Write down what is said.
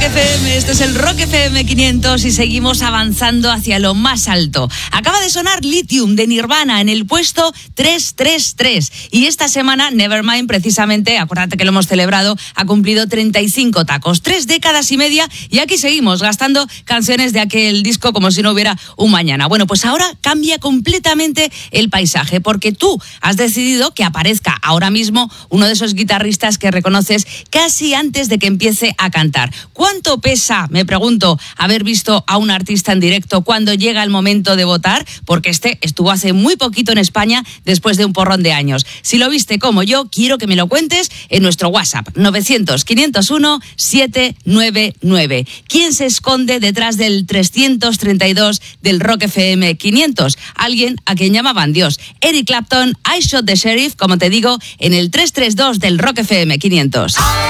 FM, esto es el Rock FM 500 y seguimos avanzando hacia lo más alto. Acaba de sonar Lithium de Nirvana en el puesto 333 y esta semana Nevermind, precisamente, acuérdate que lo hemos celebrado, ha cumplido 35 tacos, 3 décadas y media, y aquí seguimos gastando canciones de aquel disco como si no hubiera un mañana. Bueno, pues ahora cambia completamente el paisaje porque tú has decidido que aparezca ahora mismo uno de esos guitarristas que reconoces casi antes de que empiece a cantar. ¿Cuánto pesa, me pregunto, haber visto a un artista en directo cuando llega el momento de votar? Porque este estuvo hace muy poquito en España después de un porrón de años. Si lo viste como yo, quiero que me lo cuentes en nuestro WhatsApp 900-501-799. ¿Quién se esconde detrás del 332 del Rock FM 500? Alguien a quien llamaban Dios. Eric Clapton, I Shot the Sheriff, como te digo, en el 332 del Rock FM 500.